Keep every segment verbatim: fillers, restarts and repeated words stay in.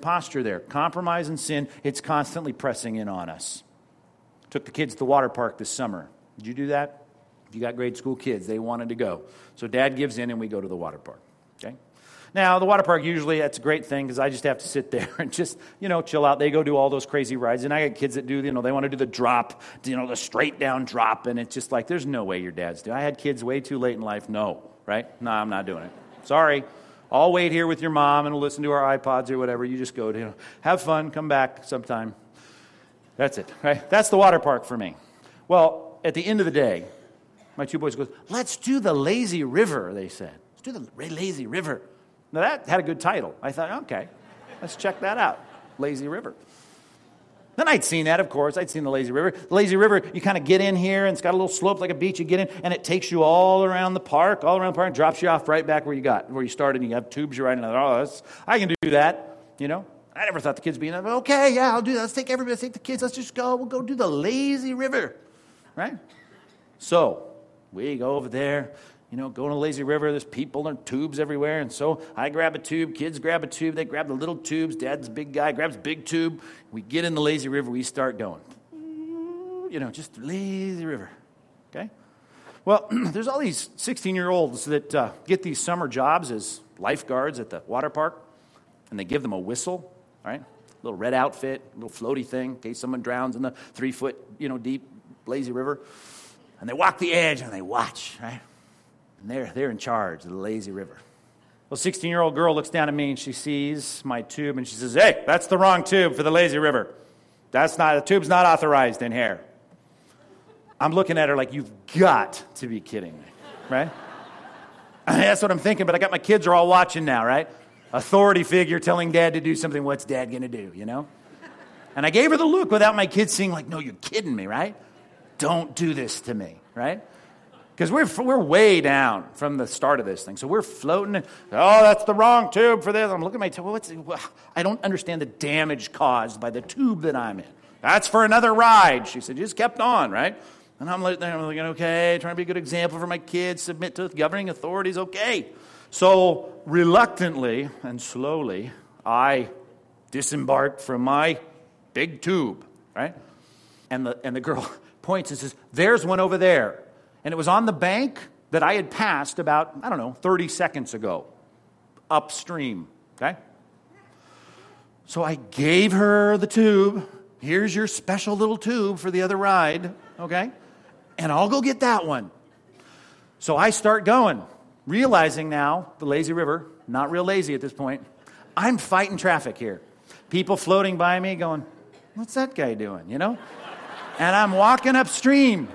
posture there. Compromise and sin, it's constantly pressing in on us. Took the kids to the water park this summer. Did you do that? If you got grade school kids, they wanted to go. So Dad gives in and we go to the water park. Okay? Now, the water park, usually that's a great thing because I just have to sit there and just, you know, chill out. They go do all those crazy rides. And I got kids that do, you know, they want to do the drop, you know, the straight down drop. And it's just like, there's no way your dad's doing it. I had kids way too late in life. No, right? No, I'm not doing it. Sorry. I'll wait here with your mom and we'll listen to our iPods or whatever. You just go to, you know, have fun, come back sometime. That's it, right? That's the water park for me. Well, at the end of the day, my two boys go, let's do the lazy river, they said. Let's do the lazy river. Now, that had a good title. I thought, okay, let's check that out. Lazy River. Then I'd seen that, of course. I'd seen the Lazy River. The Lazy River, you kind of get in here, and it's got a little slope like a beach. You get in, and it takes you all around the park, all around the park, and drops you off right back where you got, where you started, and you have tubes you're riding on. Oh, that's, I can do that, you know. I never thought the kids being, okay, yeah, I'll do that. Let's take everybody, let's take the kids. Let's just go. We'll go do the Lazy River, right? So we go over there. You know, going to the Lazy River, there's people and tubes everywhere. And so I grab a tube, kids grab a tube, they grab the little tubes. Dad's a big guy, grabs a big tube. We get in the Lazy River, we start going. You know, just Lazy River, okay? Well, there's all these sixteen-year-olds that uh, get these summer jobs as lifeguards at the water park, and they give them a whistle, all right? A little red outfit, a little floaty thing in case someone drowns in the three-foot, you know, deep Lazy River. And they walk the edge and they watch, right? And they're, they're in charge of the Lazy River. Well, sixteen-year-old girl looks down at me and she sees my tube and she says, hey, that's the wrong tube for the Lazy River. That's not, the tube's not authorized in here. I'm looking at her like, you've got to be kidding me, right? That's what I'm thinking, but I got my kids are all watching now, right? Authority figure telling Dad to do something, what's Dad going to do, you know? And I gave her the look without my kids seeing like, no, you're kidding me, right? Don't do this to me, right? Because we're we're way down from the start of this thing. So we're floating. Oh, that's the wrong tube for this. I'm looking at my tube. Well, what's, well, I don't understand the damage caused by the tube that I'm in. That's for another ride. She said, just kept on, right? And I'm like, I'm like, okay, trying to be a good example for my kids, submit to the governing authorities, okay. So reluctantly and slowly, I disembarked from my big tube, right? And the and the girl points and says, there's one over there. And it was on the bank that I had passed about, I don't know, thirty seconds ago, upstream, okay? So I gave her the tube. Here's your special little tube for the other ride, okay? And I'll go get that one. So I start going, realizing now, the Lazy River, not real lazy at this point, I'm fighting traffic here. People floating by me going, what's that guy doing, you know? And I'm walking upstream.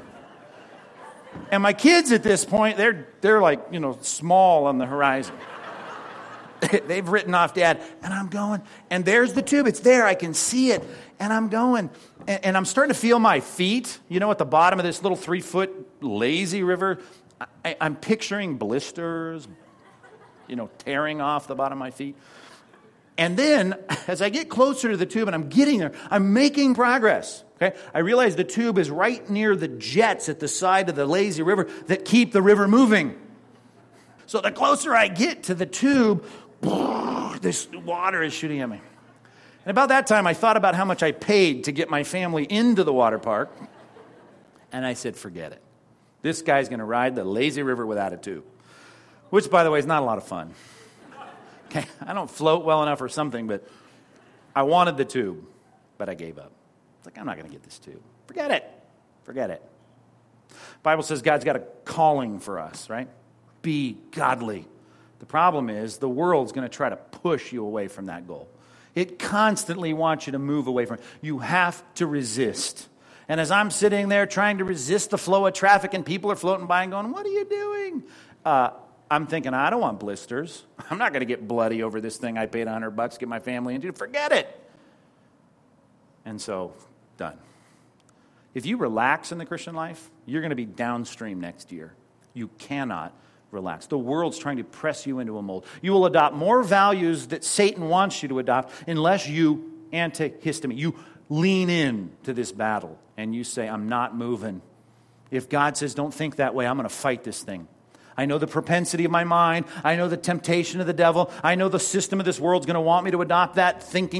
And my kids at this point, they're they're like, you know, small on the horizon. They've written off Dad. And I'm going, and there's the tube. It's there. I can see it. And I'm going. And, and I'm starting to feel my feet, you know, at the bottom of this little three-foot Lazy River. I, I'm picturing blisters, you know, tearing off the bottom of my feet. And then, as I get closer to the tube and I'm getting there, I'm making progress. Okay? I realize the tube is right near the jets at the side of the Lazy River that keep the river moving. So the closer I get to the tube, this water is shooting at me. And about that time, I thought about how much I paid to get my family into the water park. And I said, forget it. This guy's going to ride the Lazy River without a tube. Which, by the way, is not a lot of fun. Okay, I don't float well enough or something, but I wanted the tube, but I gave up. It's like, I'm not going to get this tube. Forget it. Forget it. The Bible says God's got a calling for us, right? Be godly. The problem is the world's going to try to push you away from that goal. It constantly wants you to move away from it. You have to resist. And as I'm sitting there trying to resist the flow of traffic and people are floating by and going, what are you doing? Uh, I'm thinking, I don't want blisters. I'm not going to get bloody over this thing I paid a hundred bucks to get my family into. Forget it. And so, done. If you relax in the Christian life, you're going to be downstream next year. You cannot relax. The world's trying to press you into a mold. You will adopt more values that Satan wants you to adopt unless you antihistamine. You lean in to this battle and you say, I'm not moving. If God says, don't think that way, I'm going to fight this thing. I know the propensity of my mind. I know the temptation of the devil. I know the system of this world's going to want me to adopt that thinking